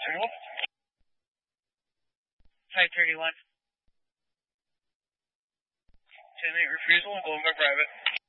signal. 531. 10-8 refusal, I'm going by private.